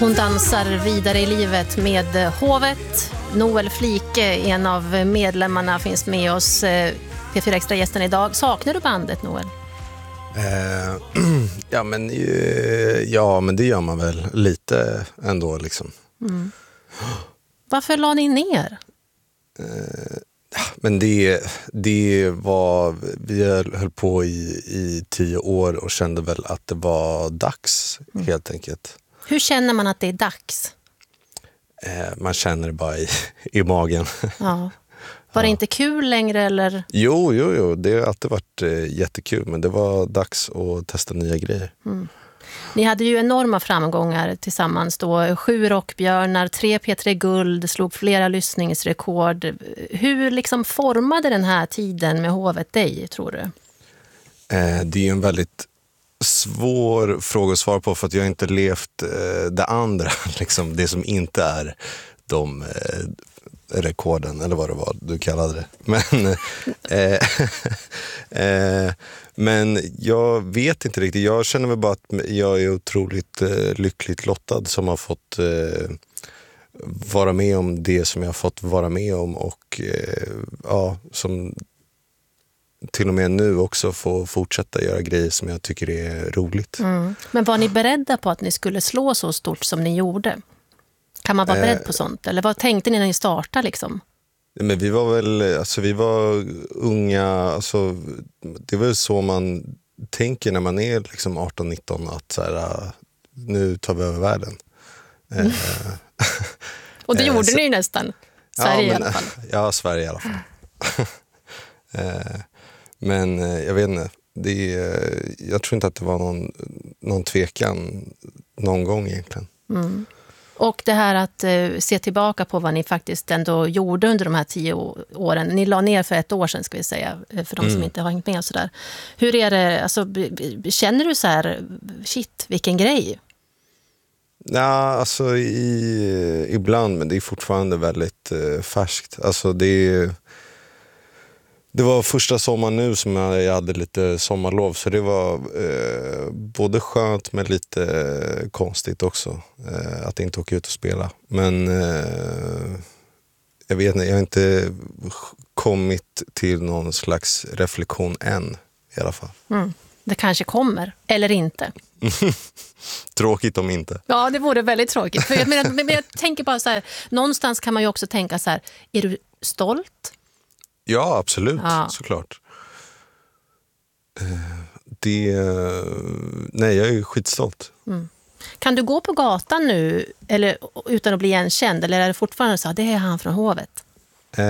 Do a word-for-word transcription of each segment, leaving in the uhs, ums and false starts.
Hon dansar vidare i livet med Hovet. Noel Flike, en av medlemmarna, finns med oss. P fyra Extra-gästen idag. Saknar du bandet, Noel? Eh, ja, men, ja, men det gör man väl lite ändå. Liksom. Mm. Varför la ni ner? Eh, men det, det var... Vi höll på i, i tio år och kände väl att det var dags, mm. helt enkelt. Hur känner man att det är dags? Eh, man känner det bara i, i magen. Ja. Var det ja. inte kul längre eller? Jo, jo, jo. Det har alltid varit eh, jättekul, men det var dags att testa nya grejer. Mm. Ni hade ju enorma framgångar tillsammans då. Sju rockbjörnar, tre P tre Guld, slog flera lyssningsrekord. Hur liksom formade den här tiden med Hovet dig, tror du? Eh, det är ju en väldigt svår fråga att svara på, för att jag inte levt eh, det andra, liksom det som inte är de eh, rekorden, eller vad det var du kallade det. Men, eh, eh, men jag vet inte riktigt. Jag känner väl bara att jag är otroligt eh, lyckligt lottad som har fått eh, vara med om det som jag har fått vara med om, och eh, ja, som till och med nu också få fortsätta göra grejer som jag tycker är roligt. Mm. Men var ni beredda på att ni skulle slå så stort som ni gjorde? Kan man vara eh, beredd på sånt? Eller vad tänkte ni när ni startade liksom? Men vi var väl, alltså vi var unga, alltså det var väl så man tänker när man är liksom arton nitton, att så här, nu tar vi över världen. Mm. Eh, Och det gjorde så, ni ju nästan. Sverige ja, men, i alla fall. Ja, Sverige i alla fall. eh, Men jag vet inte, det är, jag tror inte att det var någon, någon tvekan någon gång egentligen. Mm. Och det här att eh, se tillbaka på vad ni faktiskt ändå gjorde under de här tio åren. Ni la ner för ett år sedan, ska vi säga, för de mm. som inte har hängt med och sådär. Hur är det, alltså, känner du så här, shit, vilken grej? Ja, alltså i, ibland, men det är fortfarande väldigt eh, färskt. Alltså det är... Det var första sommaren nu som jag hade lite sommarlov, så det var eh, både skönt men lite eh, konstigt också eh, att inte åka ut och spela. Men eh, jag vet inte, jag har inte kommit till någon slags reflektion än i alla fall. Mm. Det kanske kommer, eller inte. Tråkigt om inte. Ja, det vore väldigt tråkigt. För jag, menar, men jag tänker bara så här, någonstans kan man ju också tänka så här, är du stolt? Ja, absolut, ja. såklart. Det, nej, jag är skitstolt. Mm. Kan du gå på gatan nu eller, utan att bli igenkänd? Eller är det fortfarande så att det är han från Hovet? Eh,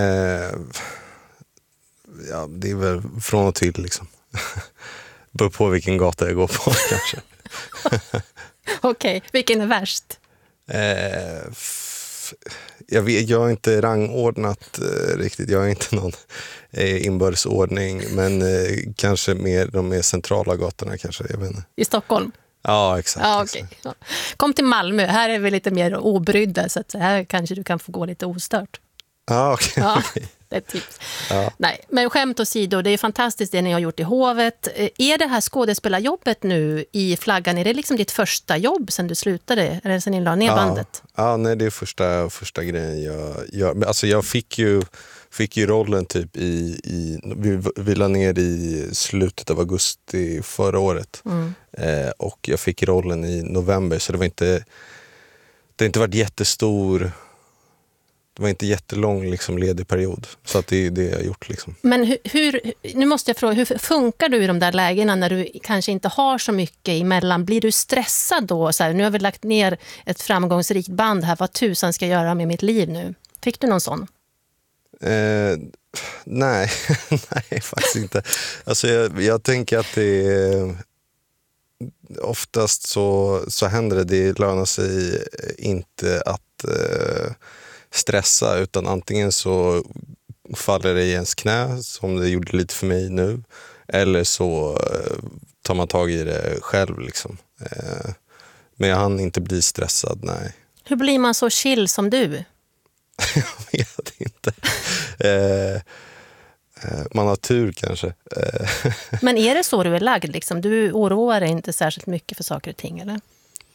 ja, det är väl från och till liksom. Beror på vilken gata jag går på kanske. Okej, okay. Vilken är värst? Eh, f- jag, vet, jag har inte rangordnat eh, riktigt. Jag har inte någon eh, inbördesordning. Men eh, kanske mer de mer centrala gatorna kanske. Jag vet inte. I Stockholm? Ja, exakt. Ja, okay. Ja. Kom till Malmö. Här är vi lite mer obrydda. Så att här kanske du kan få gå lite ostört. Ja, okej. Okay. Ja. Det är ett tips. Ja. Nej, men skämt åsido, det är fantastiskt det ni har gjort i Hovet. Är det här skådespelarjobbet nu i Flaggan, är det liksom ditt första jobb sen du slutade? Eller sen ni la ner ja. bandet? Ja, nej, det är första, första grejen jag gör. Alltså jag fick ju, fick ju rollen typ i, i vi, vi la ner i slutet av augusti förra året. Mm. Eh, och jag fick rollen i november, så det var inte, det har inte varit jättestor... Det var inte jättelång liksom, ledig period. Så att det är det jag har gjort. Liksom. Men hur, hur, nu måste jag fråga, hur funkar du i de där lägena när du kanske inte har så mycket emellan? Blir du stressad då? Så här, nu har vi lagt ner ett framgångsrikt band här. Vad tusan ska jag göra med mitt liv nu? Fick du någon sån? Eh, nej, nej, faktiskt inte. Alltså jag, jag tänker att det är... Oftast så, så händer det. Det lönar sig inte att... Eh, stressa, utan antingen så faller det i ens knä som det gjorde lite för mig nu, eller så eh, tar man tag i det själv liksom. Eh, men jag hann inte bli stressad, nej. Hur blir man så chill som du? Jag vet inte. Eh, eh, man har tur kanske. Eh. Men är det så du är lagd liksom? Du oroar dig inte särskilt mycket för saker och ting, eller?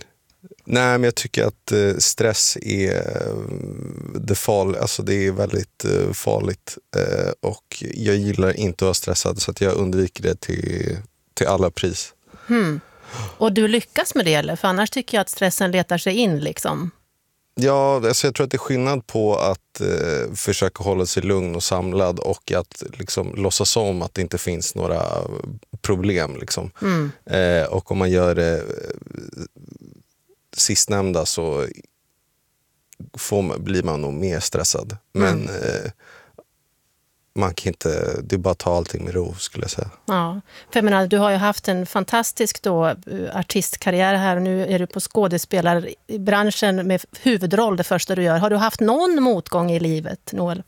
Nej, men jag tycker att eh, stress är eh, det farliga, alltså det är väldigt eh, farligt eh, och jag gillar inte att vara stressad så att jag undviker det till, till alla pris. Hmm. Och du lyckas med det eller? För annars tycker jag att stressen letar sig in liksom. Ja, alltså jag tror att det är skillnad på att eh, försöka hålla sig lugn och samlad och att liksom låtsas om att det inte finns några problem. Liksom. Mm. Eh, och om man gör det eh, sistnämnda så får man, blir man nog mer stressad. Men Mm. eh, man kan inte, det är bara att ta allting med ro skulle jag säga. Ja, för jag menar, du har ju haft en fantastisk då, artistkarriär här och nu är du på skådespelarbranschen med huvudroll det första du gör. Har du haft någon motgång i livet, Noel?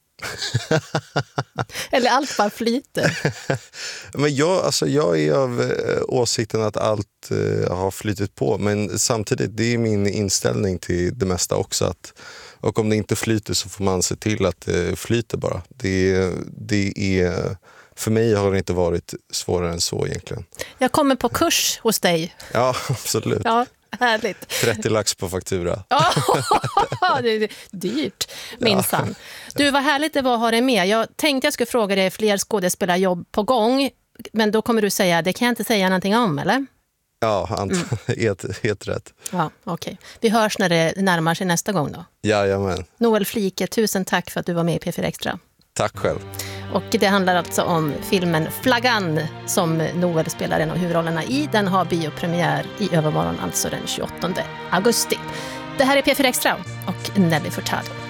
Eller allt bara flyter? Men jag, alltså jag är av eh, åsikten att allt eh, har flytit på, men samtidigt det är min inställning till det mesta också att, och om det inte flyter så får man se till att det flyter bara. Det, det är, för mig har det inte varit svårare än så egentligen. Jag kommer på kurs hos dig. Ja, absolut. Ja, härligt. trettio lax på faktura. Ja, det är dyrt, minsann. Du, vad härligt det var att ha dig med. Jag tänkte jag skulle fråga dig fler skådespelarjobb på gång, men då kommer du säga, det kan jag inte säga någonting om, eller? Ja, ant- mm. helt, helt rätt. Ja, okej. Okay. Vi hörs när det närmar sig nästa gång då. Jajamän. Noel Flike, tusen tack för att du var med i P fyra Extra. Tack själv. Och det handlar alltså om filmen Flaggan som Noel spelar en av huvudrollerna i. Den har biopremiär i övermorgon, alltså den tjugoåttonde augusti. Det här är P fyra Extra och Nelly Furtado.